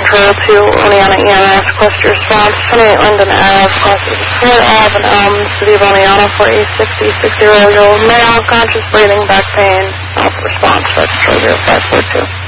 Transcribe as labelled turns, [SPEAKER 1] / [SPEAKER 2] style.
[SPEAKER 1] referral to Oneonta EMS, cluster response, 28 Linden Ave, classes Fort Ave and Elm, City of Oneonta for a 60-year-old male, conscious breathing, back pain, response, that's 00542.